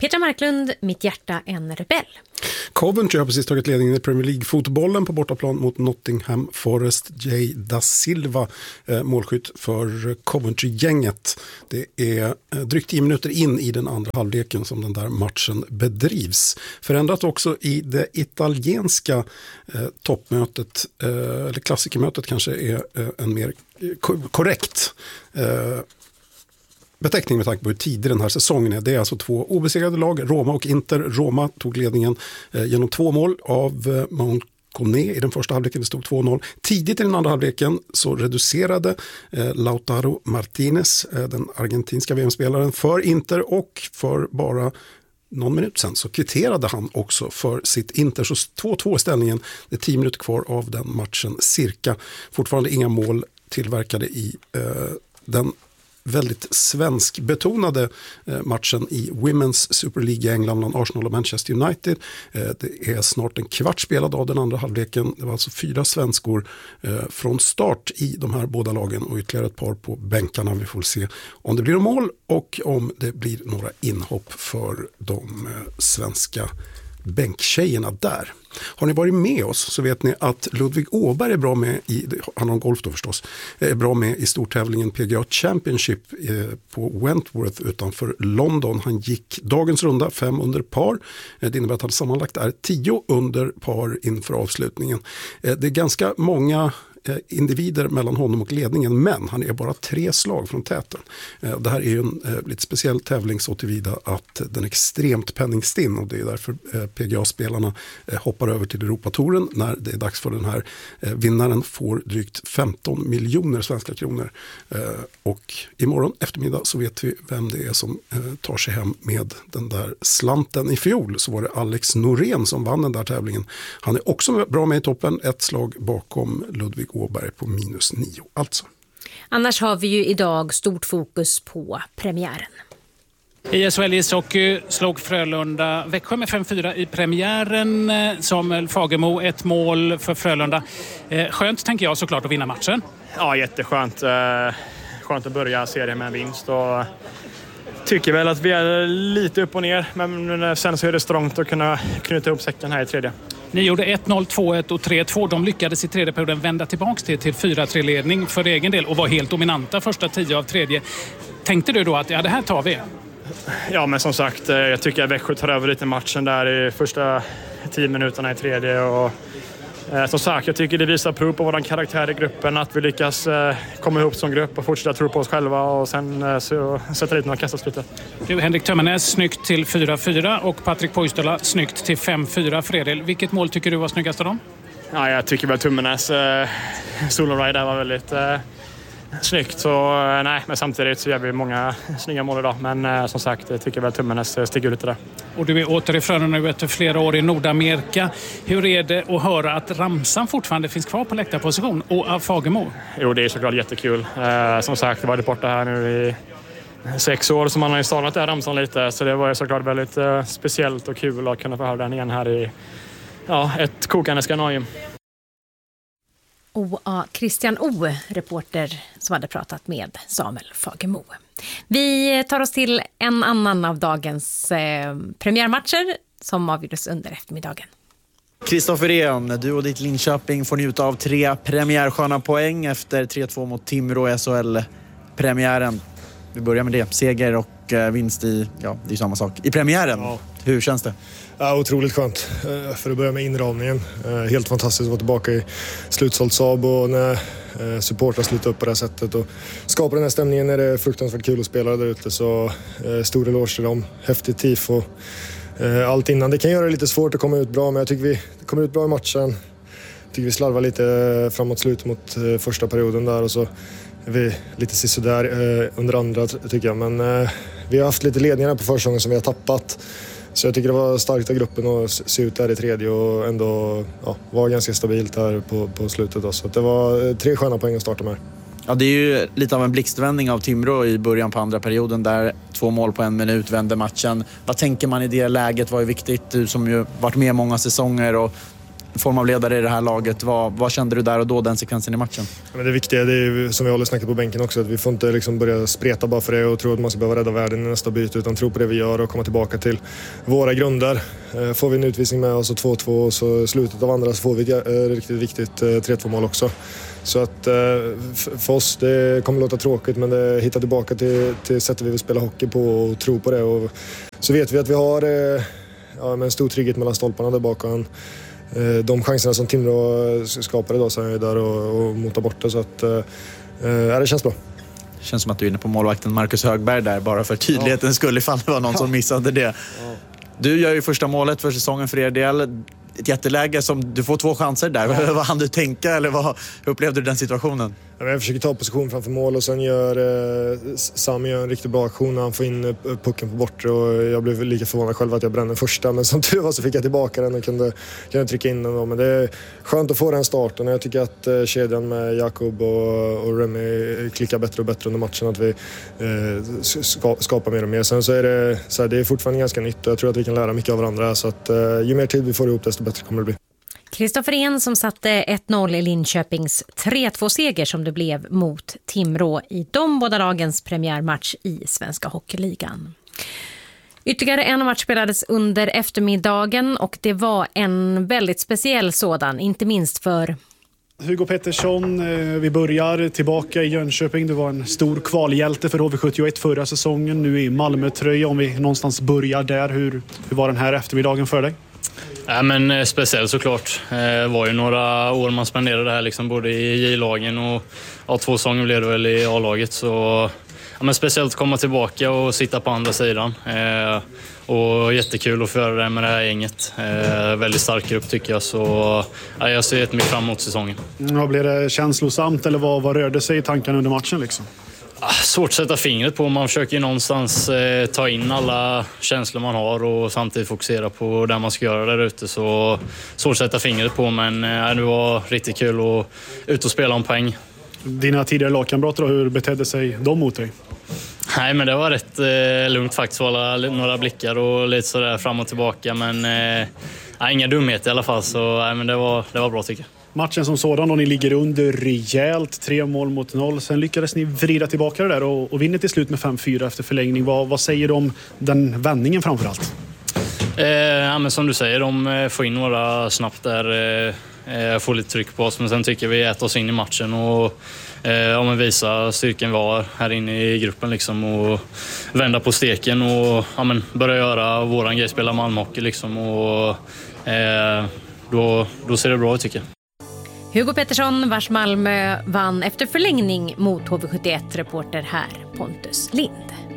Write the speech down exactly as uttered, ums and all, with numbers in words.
Petra Marklund, mitt hjärta en rebell. Coventry har precis tagit ledningen i Premier League-fotbollen på bortaplan mot Nottingham Forest. Jay da Silva, eh, målskytt för Coventry-gänget. Det är eh, drygt tio minuter in i den andra halvleken som den där matchen bedrivs. Förändrat också i det italienska eh, toppmötet, eh, eller klassikermötet kanske är eh, en mer ko- korrekt eh, beteckning med tanke på hur tidig den här säsongen är. Det är alltså två obesegrade lag, Roma och Inter. Roma tog ledningen eh, genom två mål av eh, Mount Koné i den första halvleken. Det stod två noll. Tidigt i den andra halvleken så reducerade eh, Lautaro Martinez, eh, den argentinska V M-spelaren, för Inter, och för bara någon minut sen så kvitterade han också för sitt Inter. Så två två ställningen, det är tio minuter kvar av den matchen cirka. Fortfarande inga mål tillverkade i eh, den väldigt svensk betonade matchen i Women's Super League i England mellan Arsenal och Manchester United. Det är snart en kvart spelad av den andra halvleken. Det var alltså fyra svenskor från start i de här båda lagen och ytterligare ett par på bänkarna. Vi får se om det blir mål och om det blir några inhopp för de svenska bänktjejerna där. Har ni varit med oss så vet ni att Ludvig Åberg är bra med i, han har en golf då förstås, är bra med i stortävlingen P G A Championship på Wentworth utanför London. Han gick dagens runda fem under par. Det innebär att han sammanlagt är tio under par inför avslutningen. Det är ganska många individer mellan honom och ledningen, men han är bara tre slag från täten. Det här är ju en lite speciell tävling så tillvida att den är extremt penningstinn, och det är därför P G A-spelarna hoppar över till Europatouren när det är dags för den här. Vinnaren får drygt femton miljoner svenska kronor, och imorgon eftermiddag så vet vi vem det är som tar sig hem med den där slanten. I fjol så var det Alex Norén som vann den där tävlingen. Han är också bra med i toppen, ett slag bakom Ludvig Åberg på minus nio alltså. Annars har vi ju idag stort fokus på premiären. I S H L ishockey slog Frölunda Växjö med fem fyra i premiären. Samuel Fagemo, ett mål för Frölunda. Skönt tänker jag såklart att vinna matchen. Ja, jätteskönt. Skönt att börja serien med en vinst, och tycker väl att vi är lite upp och ner, men sen så är det strångt att kunna knyta upp säcken här i tredje. Ni gjorde ett noll, två ett och tre två. De lyckades i tredje perioden vända tillbaka till, till fyra tre-ledning för egen del och var helt dominanta första tio av tredje. Tänkte du då att ja, det här tar vi? Ja, men som sagt, jag tycker att Växjö tar över lite matchen där i första tio minuterna i tredje, och eh, som sagt, jag tycker det visar prov på vår karaktär i gruppen, att vi lyckas eh, komma ihop som grupp och fortsätta tro på oss själva, och sen eh, så sätta dit några kastaslutet. Du, Henrik Tömmernes, snyggt till fyra fyra, och Patrik Poistola, snyggt till fem fyra. Fredel, vilket mål tycker du var snyggast av dem? Ja, jag tycker väl Tömmernes eh, solo-ride där var väldigt eh, snyggt, så eh, nej, men samtidigt så gör vi många snygga mål idag, men eh, som sagt, jag tycker väl Tömmernes eh, stiger ut det där. Och du är åter i Frölunda nu efter flera år i Nordamerika. Hur är det att höra att Ramsan fortfarande finns kvar på läktarposition och Fagemo? Jo, det är såklart jättekul. Eh, som sagt, jag var borta här nu i sex år, så man har ju startat där Ramsan lite, så det var ju såklart väldigt eh, speciellt och kul att kunna få höra den igen här i ja, ett kokande Scandinavium. O A Christian O, reporter som hade pratat med Samuel Fagemo. Vi tar oss till en annan av dagens eh, premiärmatcher som avgjordes under eftermiddagen. Kristoffer Ehn, du och ditt Linköping får njuta av tre premiärsköna poäng efter tre två mot Timrå i S H L-premiären. Vi börjar med det. Seger och eh, vinst i, ja, det är samma sak. I premiären, ja. Hur känns det? Ja, otroligt skönt. För att börja med inramningen. Helt fantastiskt att vara tillbaka i slutsålt Saab, och när supportrar slutar upp på det här sättet och skapar den här stämningen är det fruktansvärt kul att spela där ute. Så stor eloge till dem. Häftigt tifo. Allt innan. Det kan göra det lite svårt att komma ut bra, men jag tycker vi kommer ut bra i matchen. Jag tycker vi slarvar lite framåt slut mot första perioden där, och så är vi lite sisådär under andra tycker jag. Men vi har haft lite ledningar på försäsongen som vi har tappat. Så jag tycker det var starkt av gruppen att se ut där i tredje och ändå ja, var ganska stabilt här på, på slutet. Då. Så det var tre sköna poäng att starta med. Ja, det är ju lite av en blixtvändning av Timrå i början på andra perioden där två mål på en minut vände matchen. Vad tänker man i det läget? Vad är viktigt? Du som ju varit med många säsonger och form av ledare i det här laget. Vad, vad kände du där och då, den sekvensen i matchen? Ja, men det viktiga, det är som vi håller snackat på bänken också, att vi får inte liksom börja spreta bara för det och tro att man ska behöva rädda världen i nästa byte, utan tro på det vi gör och komma tillbaka till våra grunder. Får vi en utvisning med oss och två två och så i slutet av andra så får vi ett riktigt viktigt tre två mål också. Så att för oss, det kommer låta tråkigt, men det hittar tillbaka till, till sättet vi vill spela hockey på och tro på det. Och så vet vi att vi har ja, en stor trygghet mellan stolparna där bakom. De chanserna som Timrå skapade idag så är jag där och, och motar bort det, så att äh, det känns bra. Det känns som att du är inne på målvakten Marcus Högberg där, bara för tydlighetens ja. skull ifall det var någon ja. som missade det. Ja. Du gör ju första målet för säsongen för er del. Ett jätteläge som du får två chanser där. Ja. Vad hann du tänka, eller vad, hur upplevde du den situationen? Jag försöker ta position framför mål och sen gör eh, Sami gör en riktigt bra aktion när han får in pucken på bortre, och jag blev lika förvånad själv att jag brände första, men som tur var så fick jag tillbaka den och kunde, kunde trycka in den då. Men det är skönt att få den starten, och jag tycker att eh, kedjan med Jakob och, och Remy klickar bättre och bättre under matchen, att vi eh, ska, skapar mer och mer. Sen så är det, så här, det är fortfarande ganska nytt och jag tror att vi kan lära mycket av varandra, så att eh, ju mer tid vi får ihop desto bättre kommer det bli. Kristoffer En som satte ett noll i Linköpings tre två-seger som det blev mot Timrå i de båda lagens premiärmatch i Svenska Hockeyligan. Ytterligare en match spelades under eftermiddagen och det var en väldigt speciell sådan, inte minst för Hugo Pettersson. Vi börjar tillbaka i Jönköping. Du var en stor kvalhjälte för H V sjuttioett förra säsongen, nu i Malmö-tröja. Om vi någonstans börjar där, hur, hur var den här eftermiddagen för dig? Ja, men speciellt såklart. Det var ju några år man spenderade här liksom, både i J-lagen och ja, två säsonger blev det väl i A-laget. Så ja, men speciellt att komma tillbaka och sitta på andra sidan. Eh, och jättekul att få göra det med det här gänget. Eh, väldigt stark grupp tycker jag, så ja, jag ser jättemycket fram emot säsongen. Ja, blev det känslosamt eller vad, vad rörde sig i tankarna under matchen liksom? Svårt att sätta fingret på. Man försöker ju någonstans eh, ta in alla känslor man har och samtidigt fokusera på det man ska göra där ute. Så svårt att sätta fingret på, men eh, det var riktigt kul att ut och spela om poäng. Dina tidigare lagkamrater, hur betedde sig de mot dig? Nej, men det var rätt eh, lugnt faktiskt. Alla, några blickar och lite sådär fram och tillbaka, men eh, nej, inga dumheter i alla fall. Så nej, men det var, det var bra tycker jag. Matchen som sådan, och ni ligger under rejält, tre mål mot noll. Sen lyckades ni vrida tillbaka det där och, och vinner till slut med fem fyra efter förlängning. Vad, vad säger du om den vändningen framförallt? Eh, ja, men som du säger, de får in några snabbt där, eh, får lite tryck på oss. Men sen tycker vi äter oss in i matchen och eh, ja, men visa styrkan vi har här inne i gruppen liksom, och vända på steken och ja, men börja göra våran grej, spela Malmöhockey liksom, och eh, då, då ser det bra ut tycker jag. Hugo Pettersson, vars Malmö vann efter förlängning mot H V sjuttioett, reporter här Pontus Lind.